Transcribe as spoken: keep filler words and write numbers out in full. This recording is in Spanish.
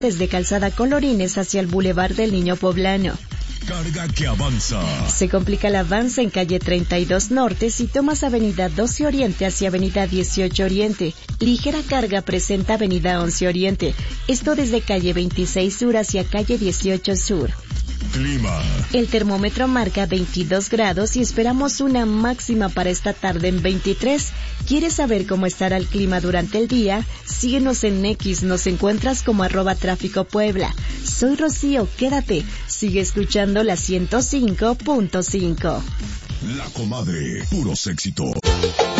desde Calzada Colorines hacia el Boulevard del Niño Poblano. Carga que avanza. Se complica el avance en calle treinta y dos Norte si tomas avenida doce Oriente hacia avenida dieciocho Oriente. Ligera carga presenta avenida once Oriente. Esto desde calle veintiséis Sur hacia calle dieciocho Sur. Clima. El termómetro marca veintidós grados y esperamos una máxima para esta tarde en veintitrés. ¿Quieres saber cómo estará el clima durante el día? Síguenos en X, nos encuentras como arroba tráfico Puebla. Soy Rocío, quédate. Sigue escuchando la ciento cinco punto cinco. La Comadre, puros éxitos.